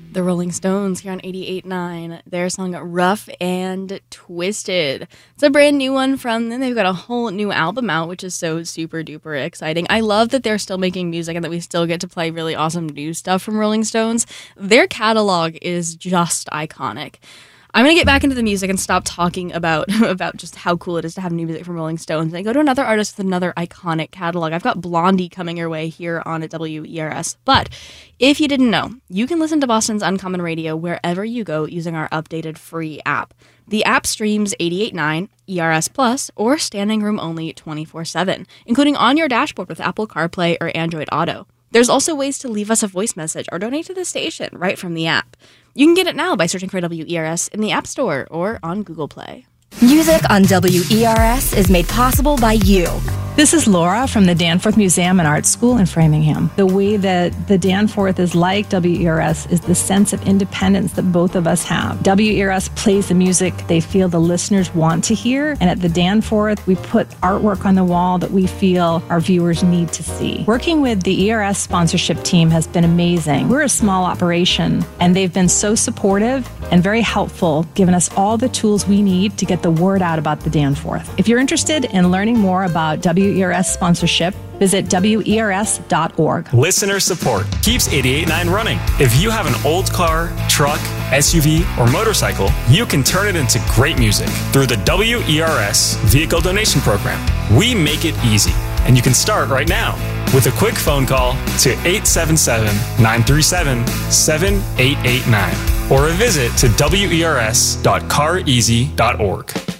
The Rolling Stones here on 88.9. Their song Rough and Twisted. It's a brand new one from them. They've got a whole new album out, which is so super duper exciting. I love that they're still making music and that we still get to play really awesome new stuff from Rolling Stones. Their catalog is just iconic. I'm going to get back into the music and stop talking about just how cool it is to have new music from Rolling Stones and go to another artist with another iconic catalog. I've got Blondie coming your way here on at WERS. But if you didn't know, you can listen to Boston's Uncommon Radio wherever you go using our updated free app. The app streams 88.9, ERS Plus, or Standing Room Only 24/7, including on your dashboard with Apple CarPlay or Android Auto. There's also ways to leave us a voice message or donate to the station right from the app. You can get it now by searching for WERS in the App Store or on Google Play. Music on WERS is made possible by you. This is Laura from the Danforth Museum and Art School in Framingham. The way that the Danforth is like WERS is the sense of independence that both of us have. WERS plays the music they feel the listeners want to hear, and at the Danforth, we put artwork on the wall that we feel our viewers need to see. Working with the ERS sponsorship team has been amazing. We're a small operation, and they've been so supportive and very helpful, giving us all the tools we need to get the word out about the Danforth. If you're interested in learning more about WERS sponsorship, visit WERS.org. Listener support keeps 88.9 running. If you have an old car, truck, SUV, or motorcycle, you can turn it into great music through the WERS Vehicle Donation Program. We make it easy, and you can start right now with a quick phone call to 877-937-7889 or a visit to wers.careasy.org.